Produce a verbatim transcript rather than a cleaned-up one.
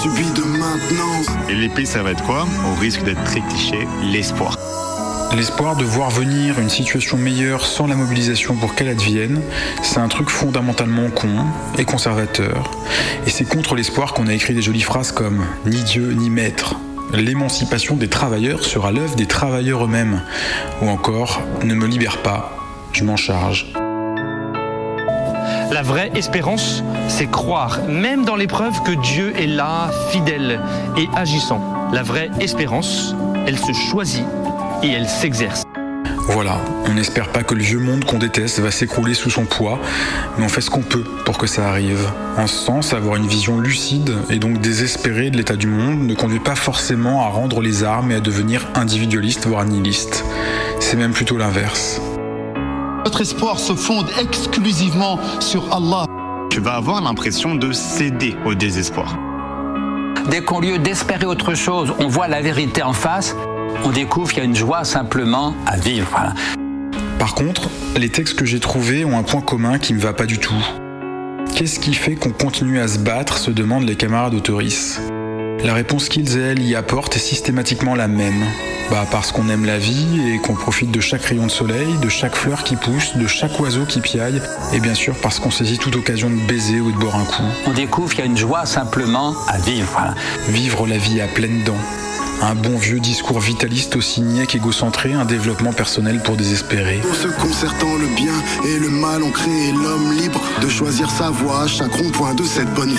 Subi de maintenance. Et l'épée, ça va être quoi? Au risque d'être très cliché, l'espoir. L'espoir de voir venir une situation meilleure sans la mobilisation pour qu'elle advienne, c'est un truc fondamentalement con et conservateur. Et c'est contre l'espoir qu'on a écrit des jolies phrases comme « ni Dieu ni maître ». L'émancipation des travailleurs sera l'œuvre des travailleurs eux-mêmes. Ou encore « ne me libère pas, je m'en charge ». La vraie espérance, c'est croire, même dans l'épreuve, que Dieu est là, fidèle et agissant. La vraie espérance, elle se choisit et elle s'exerce. Voilà, on n'espère pas que le vieux monde qu'on déteste va s'écrouler sous son poids, mais on fait ce qu'on peut pour que ça arrive. En ce sens, avoir une vision lucide et donc désespérée de l'état du monde ne conduit pas forcément à rendre les armes et à devenir individualiste, voire nihiliste. C'est même plutôt l'inverse. Notre espoir se fonde exclusivement sur Allah. Tu vas avoir l'impression de céder au désespoir. Dès qu'au lieu d'espérer autre chose, on voit la vérité en face, on découvre qu'il y a une joie simplement à vivre. Voilà. Par contre, les textes que j'ai trouvés ont un point commun qui me va pas du tout. Qu'est-ce qui fait qu'on continue à se battre, se demandent les camarades autoristes. La réponse qu'ils et elles y apportent est systématiquement la même. Bah parce qu'on aime la vie et qu'on profite de chaque rayon de soleil, de chaque fleur qui pousse, de chaque oiseau qui piaille, et bien sûr parce qu'on saisit toute occasion de baiser ou de boire un coup. On découvre qu'il y a une joie simplement à vivre. Voilà. Vivre la vie à pleines dents. Un bon vieux discours vitaliste aussi niais qu'égocentré, un développement personnel pour désespérer. Pour se concertant, le bien et le mal ont créé l'homme libre de choisir sa voie à chaque rond-point de cette bonne vie.